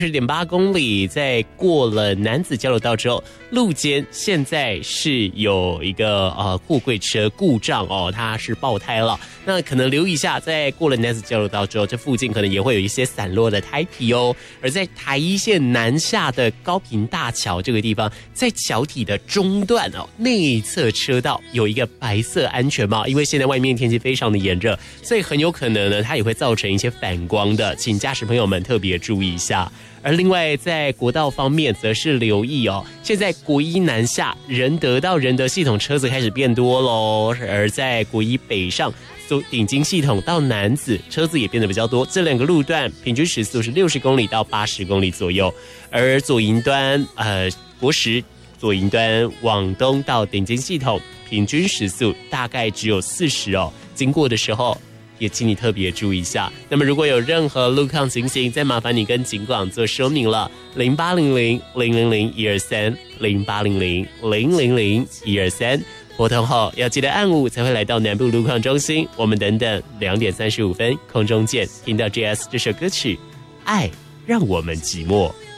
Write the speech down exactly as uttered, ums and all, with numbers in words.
十点八公里，在过了楠梓交流道之后，路肩现在是有一个呃货柜车故障哦，它是爆胎了。那可能留意一下，在过了楠梓交流道之后，这附近可能也会有一些散落的胎皮哦。而在台一线南下的高屏大桥这个地方，在桥体的中段哦，内侧车道有一个白色安全帽，因为现在外面天气非常的炎热，所以很有可能呢，它也会造成一些反光的，请驾驶朋友们特别注意一下。而另外在国道方面则是留意哦，现在国一南下仁德到仁德系统车子开始变多咯，而在国一北上顶金系统到楠梓车子也变得比较多，这两个路段平均时速是六十公里到八十公里左右。而左营端呃国十左营端往东到顶金系统平均时速大概只有四十哦，经过的时候也请你特别注意一下。那么如果有任何路况情形，再麻烦你跟警广做说明了，零八零零零零零一二三零八零零零零零一二三，拨通后要记得按五才会来到南部路况中心。我们等等两点三十五分空中见，听到 J S 这首歌曲《爱让我们寂寞》。